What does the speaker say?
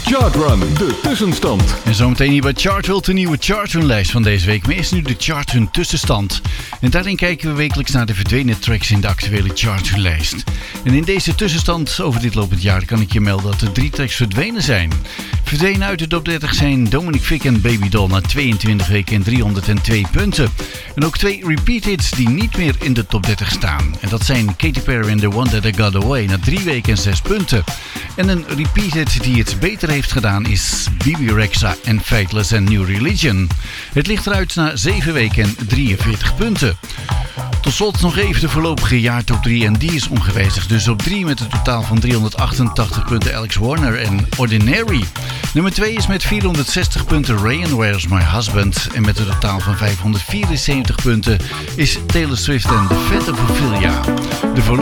Chartrun, de tussenstand. En zometeen hier bij Chartwell de nieuwe Chartrun-lijst van deze week. Maar eerst nu de Chartrun tussenstand. En daarin kijken we wekelijks naar de verdwenen tracks in de actuele Chartrun-lijst. En in deze tussenstand over dit lopend jaar kan ik je melden dat er 3 tracks verdwenen zijn. Verdwenen uit de top 30 zijn Dominic Fik en Baby Doll na 22 weken en 302 punten. En ook 2 repeat hits die niet meer in de top 30 staan. En dat zijn Katy Perry en The One That I Got Away na 3 weken en 6 punten. En een repeat hit die het beter heeft gedaan is Bebe Rexha en Faithless and New Religion. Het ligt eruit na 7 weken en 43 punten. Tot slot nog even de voorlopige jaartop 3 en die is ongewijzigd. Dus op 3 met een totaal van 388 punten Alex Warner en Ordinary. Nummer 2 is met 460 punten Ray and Where's My Husband. En met een totaal van 574 punten is Taylor Swift en The Fat of Ophelia. De